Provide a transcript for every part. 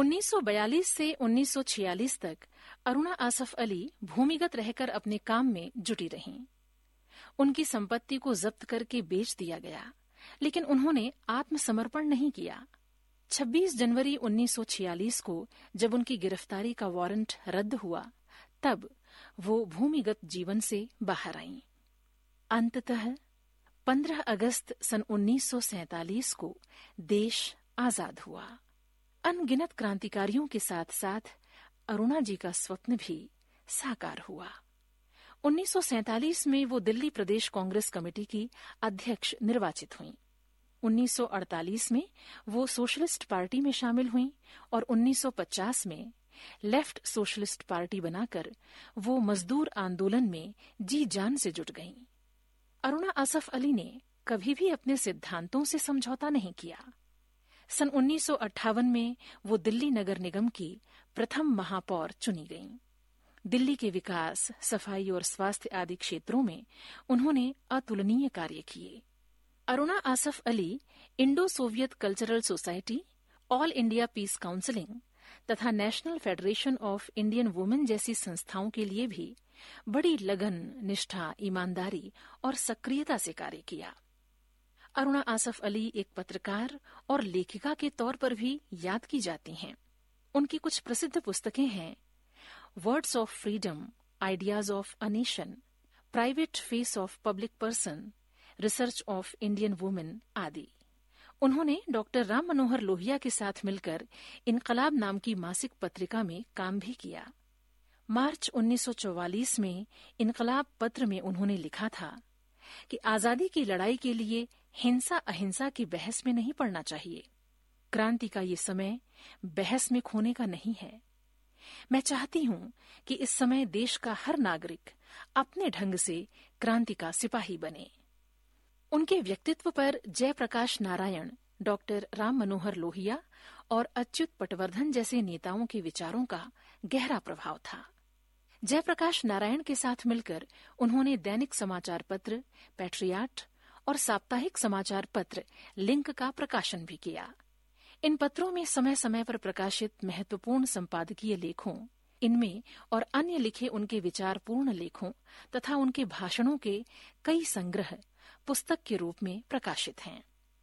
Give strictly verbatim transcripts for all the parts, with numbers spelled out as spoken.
उन्नीस सौ बयालीस से उन्नीस सौ छियालीस तक अरुणा आसफ अली भूमिगत रहकर अपने काम में जुटी रहीं। उनकी संपत्ति को जब्त करके बेच दिया गया, लेकिन उन्होंने आत्मसमर्पण नहीं किया। छब्बीस जनवरी उन्नीस सौ छियालीस को जब उनकी गिरफ्तारी का वारंट रद्द हुआ, तब वो भूमिगत जीवन से बाहर आईं। अंततः पंद्रह अगस्त सन उन्नीस सौ सैंतालीस को देश आजाद हुआ। अनगिनत क्रांतिकारियों के साथ साथ अरुणा जी का स्वप्न भी साकार हुआ। उन्नीस सौ सैंतालीस में वो दिल्ली प्रदेश कांग्रेस कमेटी की अध्यक्ष निर्वाचित हुईं। उन्नीस सौ अड़तालीस में वो सोशलिस्ट पार्टी में शामिल हुईं और उन्नीस सौ पचास में लेफ्ट सोशलिस्ट पार्टी बनाकर वो मजदूर आंदोलन में जी जान से जुट गईं। अरुणा आसफ अली ने कभी भी अपने सिद्धांतों से समझौता नहीं किया। सन उन्नीस सौ अट्ठावन में वो दिल्ली नगर निगम की प्रथम महापौर चुनी गईं। दिल्ली के विकास, सफाई और स्वास्थ्य आदि क्षेत्रों में उन्होंने अतुलनीय कार्य किए। Aruna Asaf Ali Indo Soviet cultural society, all India piece counselling तथा national federation of Indian women जैसी संस्थाओं के लिए भी बड़ी लगन, निष्ठा, ईमानदारी और सक्रियता से कार्य किया। अरुणा आसफ अली एक पत्रकार और लेखिका के तौर पर भी याद की जाती हैं। उनकी कुछ प्रसिद्ध पुस्तकें हैं words of freedom, ideas of a nation, private face of public person, research of Indian women आदि। उन्होंने डॉक्टर राम मनोहर लोहिया के साथ मिलकर इनकलाब नाम की मासिक पत्रिका में काम भी किया। मार्च उन्नीस सौ चौवालीस में इनकलाब पत्र में उन्होंने लिखा था कि आजादी की लड़ाई के लिए हिंसा अहिंसा की बहस में नहीं पड़ना चाहिए। क्रांति का ये समय बहस में खोने का नहीं है। मैं चाहती हूं कि इस समय देश का हर नागरिक अपने ढंग से क्रांति का सिपाही बने। उनके व्यक्तित्व पर जयप्रकाश नारायण, डॉक्टर राम मनोहर लोहिया और अच्युत पटवर्धन जैसे नेताओं के विचारों का गहरा प्रभाव था। जयप्रकाश नारायण के साथ मिलकर उन्होंने दैनिक समाचार पत्र पैट्रियाट और साप्ताहिक समाचार पत्र लिंक का प्रकाशन भी किया। इन पत्रों में समय समय पर प्रकाशित महत्वपूर्ण संपादकीय लेखों, इनमें और अन्य लिखे उनके विचारपूर्ण लेखों तथा उनके भाषणों के कई संग्रह पुस्तक के रूप में प्रकाशित हैं।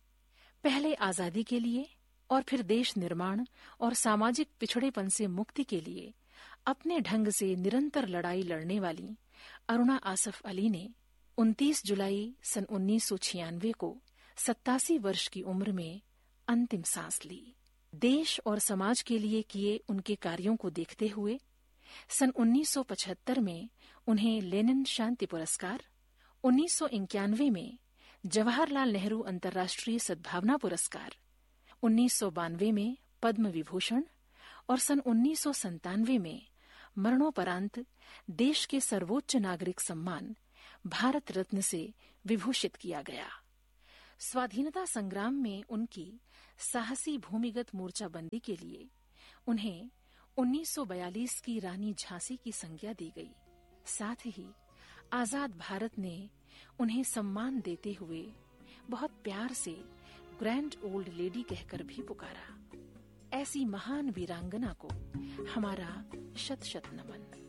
पहले आजादी के लिए और फिर देश निर्माण और सामाजिक पिछड़ेपन से मुक्ति के लिए अपने ढंग से निरंतर लड़ाई लड़ने वाली अरुणा आसफ अली ने उनतीस जुलाई सन उन्नीस सौ छियानवे को सत्तासी वर्ष की उम्र में अंतिम सांस ली। देश और समाज के लिए किए उनके कार्यों को देखते हुए सन उन्नीस सौ पचहत्तर में उन्हें लेनिन शांति पुरस्कार, उन्नीस सौ इक्यानवे में जवाहरलाल नेहरू अंतर्राष्ट्रीय सद्भावना पुरस्कार, उन्नीस सौ बानवे में पद्म विभूषण और सन उन्नीस सौ संतानवे में मरणोपरांत देश के सर्वोच्च नागरिक सम्मान भारत रत्न से विभूषित किया गया। स्वाधीनता संग्राम में उनकी साहसी भूमिगत मोर्चाबंदी के लिए उन्हें उन्नीस सौ बयालीस की रानी झांसी की संज्ञा दी गई। साथ ही आजाद भारत ने उन्हें सम्मान देते हुए बहुत प्यार से ग्रैंड ओल्ड लेडी कहकर भी पुकारा। ऐसी महान वीरांगना को हमारा शत शत नमन।